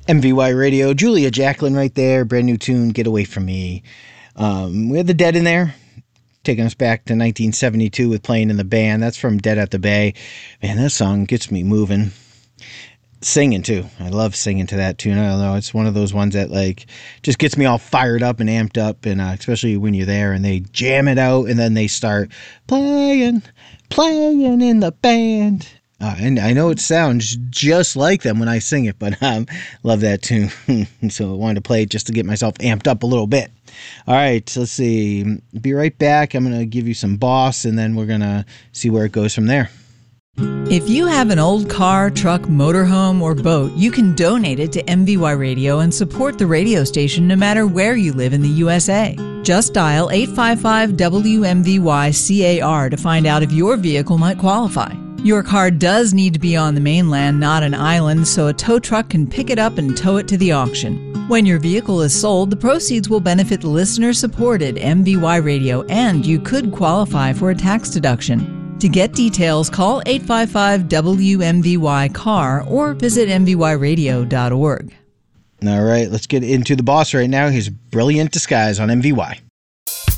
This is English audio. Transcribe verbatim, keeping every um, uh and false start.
M V Y Radio, Julia Jacqueline right there, brand new tune, Get Away From Me. Um, we had the Dead in there, taking us back to nineteen seventy-two with Playing in the Band. That's from Dead at the Bay. Man, that song gets me moving. Singing too. I love singing to that tune. I don't know. It's one of those ones that like just gets me all fired up and amped up, and uh, especially when you're there and they jam it out and then they start playing, playing in the band. Uh, and I know it sounds just like them when I sing it, but um, love that tune. So I wanted to play it just to get myself amped up a little bit. All right, let's see. Be right back. I'm going to give you some Boss, and then we're going to see where it goes from there. If you have an old car, truck, motorhome, or boat, you can donate it to M V Y Radio and support the radio station no matter where you live in the U S A. Just dial eight five five W M V Y C A R to find out if your vehicle might qualify. Your car does need to be on the mainland, not an island, so a tow truck can pick it up and tow it to the auction. When your vehicle is sold, the proceeds will benefit listener-supported M V Y Radio, and you could qualify for a tax deduction. To get details, call eight five five W M V Y C A R or visit M V Y radio dot org. All right, let's get into the Boss right now. Here's Brilliant Disguise on M V Y.